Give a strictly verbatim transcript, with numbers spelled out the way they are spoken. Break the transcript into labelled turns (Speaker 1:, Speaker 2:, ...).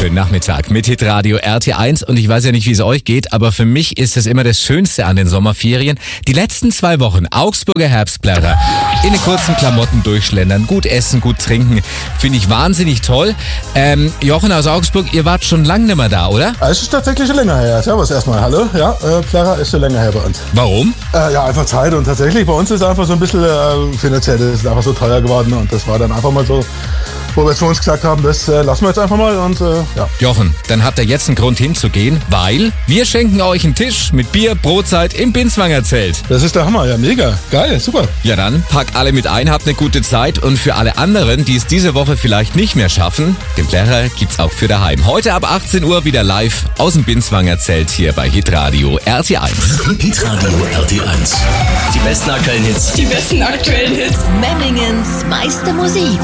Speaker 1: wunderschönen Nachmittag mit Hitradio R T eins und ich weiß ja nicht, wie es euch geht, aber für mich ist es immer das Schönste an den Sommerferien. Die letzten zwei Wochen Augsburger Herbstplärrer in den kurzen Klamotten durchschlendern, gut essen, gut trinken, finde ich wahnsinnig toll. Ähm, Jochen aus Augsburg, ihr wart schon lange nicht mehr da, oder?
Speaker 2: Es ist tatsächlich schon länger her. Servus erstmal, hallo. Ja, äh, Plärrer ist schon länger her bei uns.
Speaker 1: Warum?
Speaker 2: Äh, ja, einfach Zeit und tatsächlich bei uns ist einfach so ein bisschen äh, finanziell, das ist einfach so teuer geworden und das war dann einfach mal so, wo wir zu uns gesagt haben, das äh, lassen wir jetzt einfach mal und äh, ja.
Speaker 1: Jochen, dann habt ihr jetzt einen Grund hinzugehen, weil wir schenken euch einen Tisch mit Bier, Brotzeit im Binswanger Zelt.
Speaker 2: Das ist der Hammer, ja mega, geil, super.
Speaker 1: Ja dann, packt alle mit ein, habt eine gute Zeit und für alle anderen, die es diese Woche vielleicht nicht mehr schaffen, den Plärrer gibt's auch für daheim. Heute ab achtzehn Uhr wieder live aus dem Binswanger Zelt hier bei Hitradio R T eins.
Speaker 3: Hitradio R T eins. Die besten aktuellen Hits.
Speaker 4: Die besten aktuellen Hits.
Speaker 5: Memmingens meiste Musik.